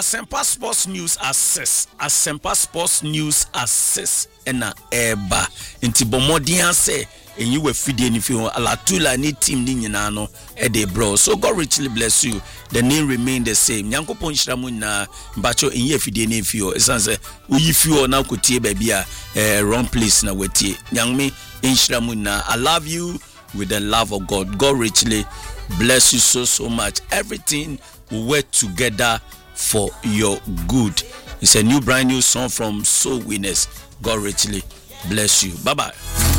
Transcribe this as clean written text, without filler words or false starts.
Asempa Sports News Access. Asempa Sports News Access. Ena eba. Inti bomodian se. And you were feeding if you alatula ni team ni nyinano ede bro. So God richly bless you. The name remain the same. Nyanko ponchiramu na mbacho inye feeding if you. Esanse if you na kutie baby wrong place na wetie. Nyangme inchiramu na. I love you with the love of God. God richly bless you so much. Everything will work together for your good. It's a brand new song from Soul Winners. God richly bless you. Bye bye.